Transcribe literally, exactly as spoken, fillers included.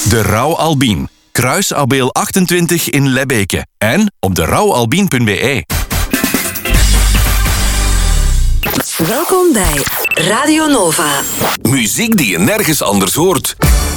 De Rauw Albien. Kruisabeel achtentwintig in Lebbeke. En op de rouwalbien punt b e. Welkom bij Radio Nova. Muziek die je nergens anders hoort.